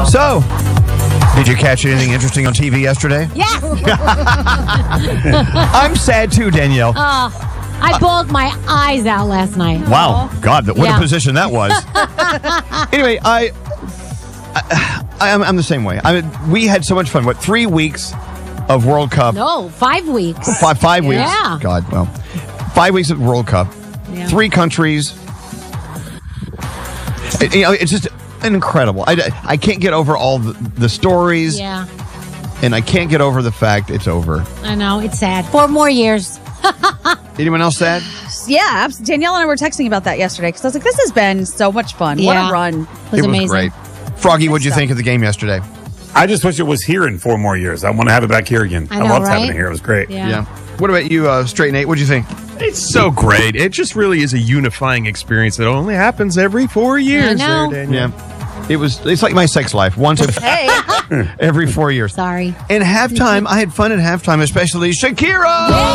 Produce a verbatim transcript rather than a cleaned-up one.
So, did you catch anything interesting on T V yesterday? Yes. I'm sad too, Danielle. Oh, I bawled my eyes out last night. Wow. God, what Yeah. a position that was. Anyway, I, I, I'm, I'm the same way. I mean, we had so much fun. What, three weeks of World Cup? No, five weeks. Five, five weeks? Yeah. God, well. Five weeks of World Cup. Yeah. Three countries. It- you know, it's just incredible. I, I can't get over all the, the stories. Yeah, And I can't get over the fact it's over. I know. It's sad. Four more years. Anyone else sad? Yeah, abs- Danielle and I were texting about that yesterday because I was like, this has been so much fun. What Yeah. a run. It was it amazing. was great. Froggy, what'd you stuff. think of the game yesterday? I just wish it was here in four more years. I want to have it back here again. I know, loved right? having it here. It was great. Yeah. What about you, uh, Straight Nate? What'd you think? It's so great. It just really is a unifying experience that only happens every four years. know. There, Daniel. Yeah. It was, it's like my sex life. Once Hey. every four years. Sorry. And halftime, I had fun at halftime, especially Shakira.